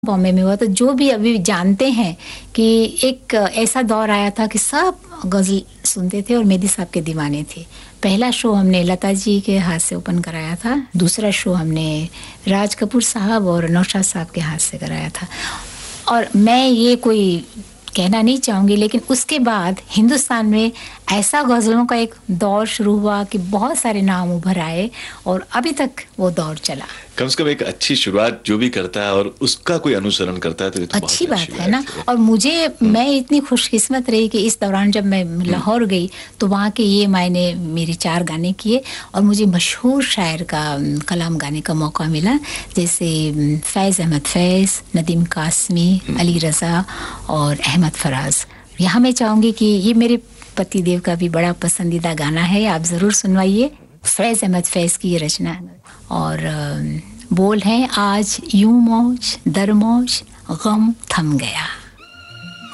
बॉम्बे में हुआ तो जो भी अभी जानते हैं कि एक ऐसा दौर आया था कि सब गज़ल सुनते थे और मेहदी साहब के दीवाने थे। पहला शो हमने लता जी के हाथ से ओपन कराया था, दूसरा शो हमने राज कपूर साहब और नौशाद साहब के हाथ से कराया था। और मैं ये कोई कहना नहीं चाहूँगी, लेकिन उसके बाद हिंदुस्तान में ऐसा गज़लों का एक दौर शुरू हुआ कि बहुत सारे नाम उभर आए और अभी तक वो दौर चला। कम से कम एक अच्छी शुरुआत जो भी करता है और उसका कोई अनुसरण करता है तो ये तो अच्छी बहुत बात है ना। और मैं इतनी खुशकिस्मत रही कि इस दौरान जब मैं लाहौर गई तो वहाँ के ये मायने मेरे 4 गाने किए और मुझे मशहूर शायर का कलाम गाने का मौका मिला, जैसे फैज़ अहमद फैज़, नदीम कासमी, अली रज़ा और अहमद फराज। यहाँ मैं चाहूँगी कि ये मेरे पतिदेव का भी बड़ा पसंदीदा गाना है, आप ज़रूर सुनवाइए। फैज़ अहमद फैज़ की ये रचना और बोल हैं, आज यूं मौज दर मौज गम थम गया।